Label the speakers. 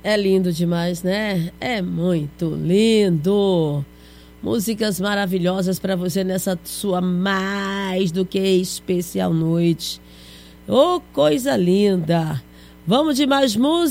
Speaker 1: É lindo demais, né? É muito lindo. Músicas maravilhosas para você nessa sua mais do que especial noite. Oh, coisa linda. Vamos de mais música.